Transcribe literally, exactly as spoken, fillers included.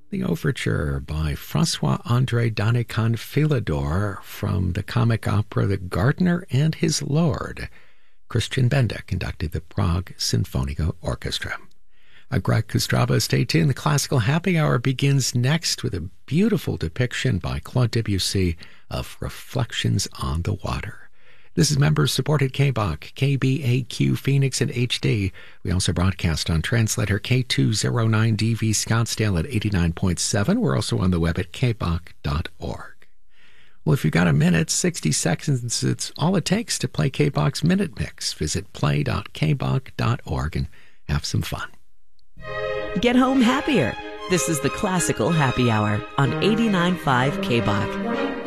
The overture by Francois-André Danican Philidor from the comic opera The Gardener and His Lord. Christian Benda conducted the Prague Sinfonico Orchestra. I'm Greg Kostraba. Stay tuned. The Classical Happy Hour begins next with a beautiful depiction by Claude Debussy of Reflections on the Water. This is member-supported K B O C, K B A Q Phoenix, and H D. We also broadcast on translator K two oh nine D V Scottsdale at eighty-nine point seven. We're also on the web at k b o c dot org. Well, if you've got a minute, sixty seconds, it's all it takes to play K B O C's Minute Mix. Visit play dot k b o c dot org and have some fun. Get home happier. This is the Classical Happy Hour on eighty-nine point five K B O C.